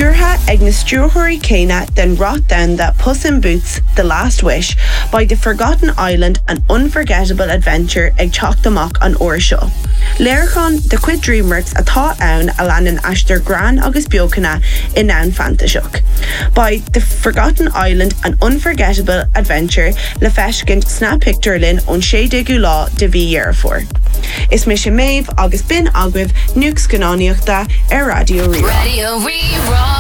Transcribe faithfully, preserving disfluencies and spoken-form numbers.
Cureha ag na Struhuri Cana then wrought down that Puss in Boots, The Last Wish by The Forgotten Island, an unforgettable adventure ag teacht amach an uair seo. Léirchán de chuid DreamWorks atá ann a leanan aistear gran agus beocanna in ann fantasach. By The Forgotten Island, an unforgettable adventure le feiscin sna picture linn on sé dégu lá de bhí dhearfór. Is mis sé méibh agus bin agwibh nuac scannáíochta ar Radio Rerá. Radio Rerá.